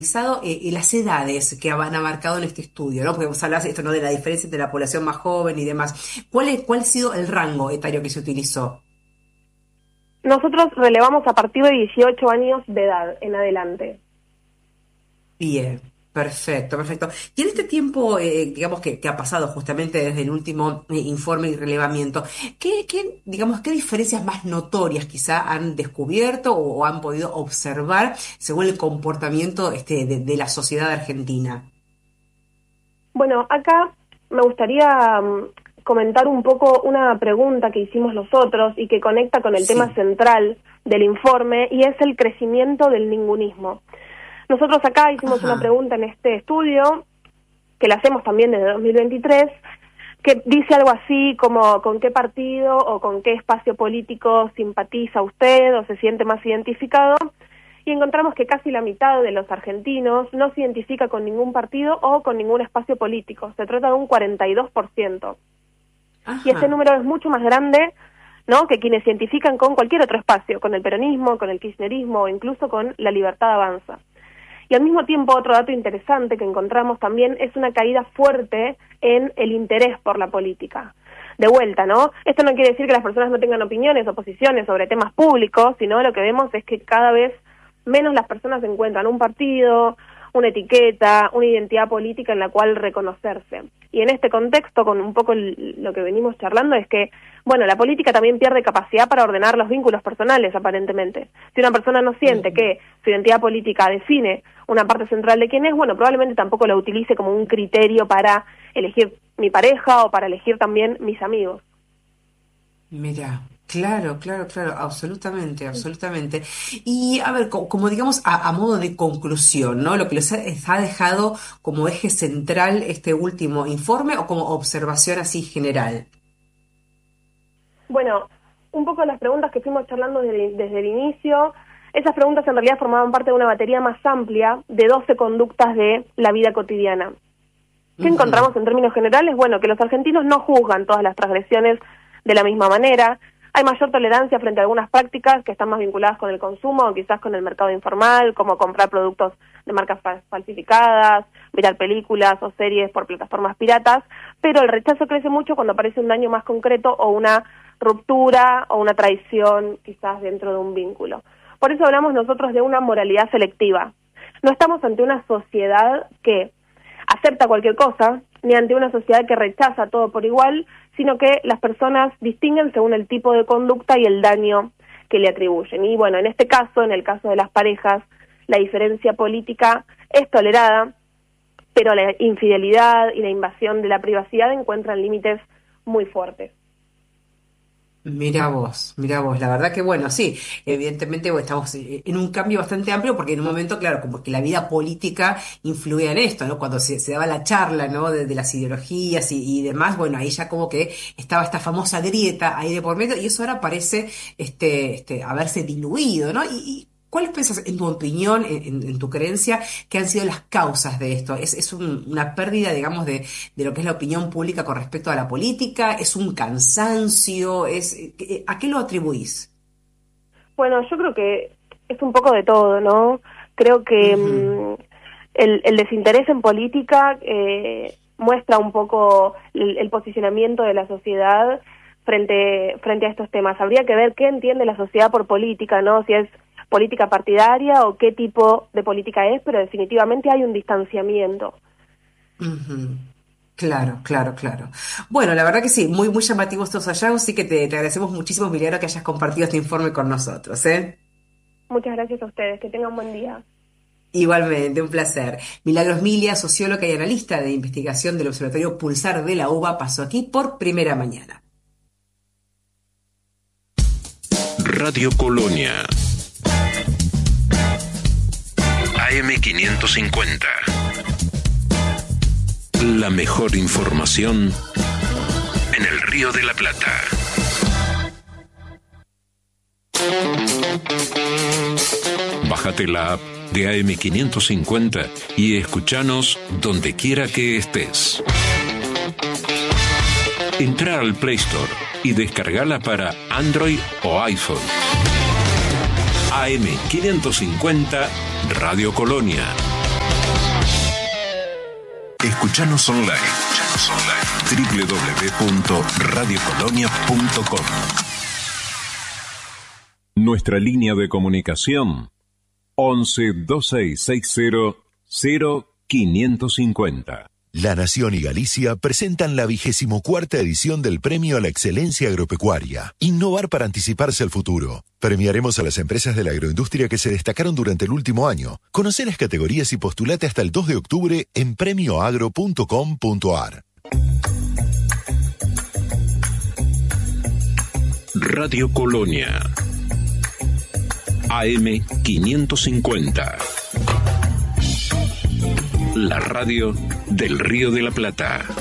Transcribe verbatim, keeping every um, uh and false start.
eh, las edades que han han marcado en este estudio, ¿no? Porque vos hablás esto, ¿no? De la diferencia entre la población más joven y demás. ¿Cuál es, cuál ha sido el rango etario que se utilizó? Nosotros relevamos a partir de dieciocho años de edad en adelante. Bien, perfecto, perfecto. Y en este tiempo, eh, digamos, que, que ha pasado justamente desde el último eh, informe y relevamiento, ¿qué, qué, digamos, qué diferencias más notorias quizá han descubierto o, o han podido observar según el comportamiento este, de, de la sociedad argentina? Bueno, acá me gustaría um, comentar un poco una pregunta que hicimos nosotros y que conecta con el tema Sí. central del informe, y es el crecimiento del ningunismo. Nosotros acá hicimos una Ajá. pregunta en este estudio, que la hacemos también desde dos mil veintitrés, que dice algo así como: ¿con qué partido o con qué espacio político simpatiza usted o se siente más identificado? Y encontramos que casi la mitad de los argentinos no se identifica con ningún partido o con ningún espacio político. Se trata de un cuarenta y dos por ciento. Y este Ajá. número es mucho más grande, ¿no?, que quienes se identifican con cualquier otro espacio, con el peronismo, con el kirchnerismo o incluso con la Libertad Avanza. Y al mismo tiempo, otro dato interesante que encontramos también es una caída fuerte en el interés por la política. De vuelta, ¿no? Esto no quiere decir que las personas no tengan opiniones o posiciones sobre temas públicos, sino lo que vemos es que cada vez menos las personas encuentran un partido, una etiqueta, una identidad política en la cual reconocerse. Y en este contexto, con un poco el, lo que venimos charlando, es que, bueno, la política también pierde capacidad para ordenar los vínculos personales, aparentemente. Si una persona no siente que su identidad política define una parte central de quién es, bueno, probablemente tampoco la utilice como un criterio para elegir mi pareja o para elegir también mis amigos. Mira, claro, claro, claro, absolutamente, absolutamente. Y a ver, co- como, digamos, a, a modo de conclusión, ¿no? Lo que les ha, les ha dejado como eje central este último informe o como observación así general. Bueno, un poco las preguntas que fuimos charlando desde, desde el inicio, esas preguntas en realidad formaban parte de una batería más amplia de doce conductas de la vida cotidiana. ¿Qué Ujú. encontramos en términos generales? Bueno, que los argentinos no juzgan todas las transgresiones de la misma manera. Hay mayor tolerancia frente a algunas prácticas que están más vinculadas con el consumo o quizás con el mercado informal, como comprar productos de marcas fa- falsificadas, mirar películas o series por plataformas piratas, pero el rechazo crece mucho cuando aparece un daño más concreto o una ruptura o una traición quizás dentro de un vínculo. Por eso hablamos nosotros de una moralidad selectiva. No estamos ante una sociedad que acepta cualquier cosa, ni ante una sociedad que rechaza todo por igual, sino que las personas distinguen según el tipo de conducta y el daño que le atribuyen. Y bueno, en este caso, en el caso de las parejas, la diferencia política es tolerada, pero la infidelidad y la invasión de la privacidad encuentran límites muy fuertes. Mira vos, mira vos, la verdad que bueno, sí, evidentemente bueno, estamos eh, en un cambio bastante amplio porque en un momento, claro, como que la vida política influía en esto, ¿no? Cuando se, se daba la charla, ¿no? De, de las ideologías y, y demás, bueno, ahí ya como que estaba esta famosa grieta ahí de por medio y eso ahora parece este, este, haberse diluido, ¿no? Y, y ¿cuáles pensás, en tu opinión, en, en- en tu creencia, que han sido las causas de esto? ¿Es, es un- una pérdida, digamos, de, de lo que es la opinión pública con respecto a la política? ¿Es un cansancio? ¿Es, eh, ¿a qué lo atribuís? Bueno, yo creo que es un poco de todo, ¿no? Creo que Ujú. mm, el, el desinterés en política eh, muestra un poco el, el posicionamiento de la sociedad frente frente a estos temas. Habría que ver qué entiende la sociedad por política, ¿no? Si es política partidaria o qué tipo de política es, pero definitivamente hay un distanciamiento. Ujú. Claro, claro, claro. Bueno, la verdad que sí, muy, muy llamativos estos hallazgos, sí que te, te agradecemos muchísimo, Milagro, que hayas compartido este informe con nosotros, ¿eh? Muchas gracias a ustedes, que tengan buen día. Igualmente, un placer. Milagros Milia, socióloga y analista de investigación del Observatorio Pulsar de la UBA, pasó aquí por primera mañana. Radio Colonia. A M quinientos cincuenta. La mejor información en el Río de la Plata. Bájate la app de A M quinientos cincuenta y escúchanos donde quiera que estés. Entra al Play Store y descargala para Android o iPhone. A M quinientos cincuenta Radio Colonia. Escuchanos online. doble u doble u doble u punto radio colonia punto com. Nuestra línea de comunicación once dos seis seis cero cero quinientos cincuenta. La Nación y Galicia presentan la vigésimo cuarta edición del Premio a la Excelencia Agropecuaria. Innovar para anticiparse al futuro. Premiaremos a las empresas de la agroindustria que se destacaron durante el último año. Conoce las categorías y postulate hasta el dos de octubre en premio agro punto com punto a r. Radio Colonia A M quinientos cincuenta. La radio del Río de la Plata.